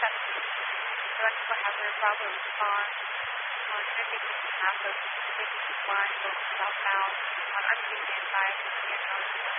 Electrical hazard, Bravo response. On intersection half of 56 line, going southbound on RTD standby,